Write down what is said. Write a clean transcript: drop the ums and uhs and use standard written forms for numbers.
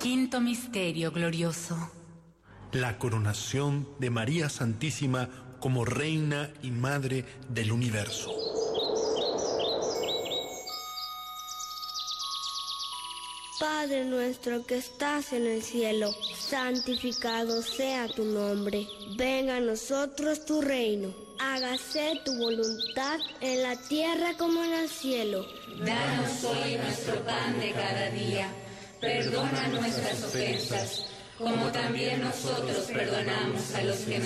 Quinto misterio glorioso. La coronación de María Santísima como Reina y Madre del Universo. Padre nuestro que estás en el cielo, santificado sea tu nombre. Venga a nosotros tu reino. Hágase tu voluntad en la tierra como en el cielo. Danos hoy nuestro pan de cada día. Perdona nuestras ofensas, como también nosotros perdonamos a los que nos